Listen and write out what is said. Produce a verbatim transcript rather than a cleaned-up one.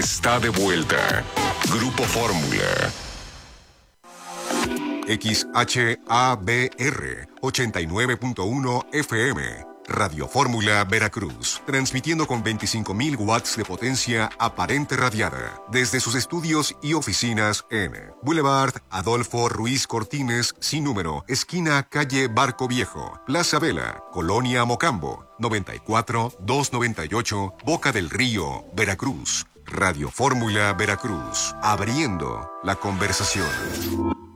Está de vuelta. Grupo Fórmula. X H A B R ochenta y nueve punto uno F M. Radio Fórmula Veracruz, transmitiendo con veinticinco mil watts de potencia aparente radiada desde sus estudios y oficinas en Boulevard Adolfo Ruiz Cortines, sin número, esquina calle Barco Viejo, Plaza Vela, Colonia Mocambo, noventa y cuatro, doscientos noventa y ocho, Boca del Río, Veracruz. Radio Fórmula Veracruz, abriendo la conversación.